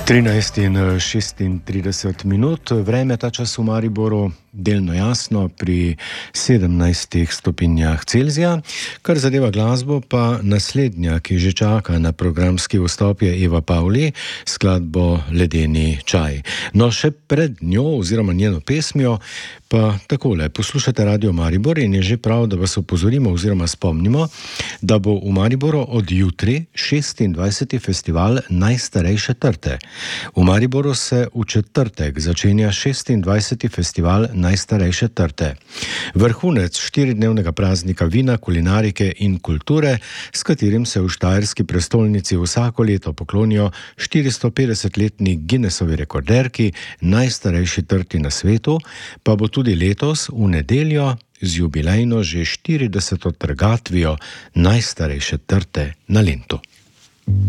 13:36 minut, vreme ta čas v Mariboru delno jasno pri 17 stopinjah Celzija. Kar zadeva glasbo, pa naslednja, ki že čaka na programski vstop, je Eva Pavli, skladbo Ledeni čaj. No, še pred njo oziroma njeno pesmijo pa takole, poslušate Radio Maribor in je že prav, da vas opozorimo oziroma spomnimo, da bo v Mariboru od jutri 26. festival Najstarejše trte. V Mariboru se v četrtek začenja 26. festival Najstarejše trte. Vrhunec 4-dnevnega praznika vina, kulinarike in kulture, s katerim se v štajerski prestolnici vsako leto poklonijo 450-letni Guinnessovi rekorderki, najstarejši trti na svetu, pa bo tudi letos v nedeljo z jubilejno že 40. trgatvijo Najstarejše trte na Lentu.